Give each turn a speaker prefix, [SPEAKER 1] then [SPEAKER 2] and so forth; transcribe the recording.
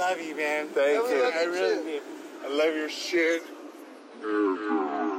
[SPEAKER 1] love you, man.
[SPEAKER 2] Thank you.
[SPEAKER 1] I really do.
[SPEAKER 2] I love your shit.